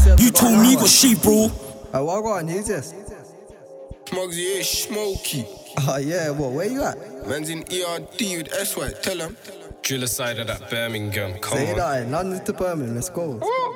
You told me got sheep, bro. What on? Who's this? Smugsy is smoky. Oh yeah, what? Where you at? Man's in ERD with SY, tell him. Driller side of that Birmingham, come Say on. that, London to Birmingham, let's go.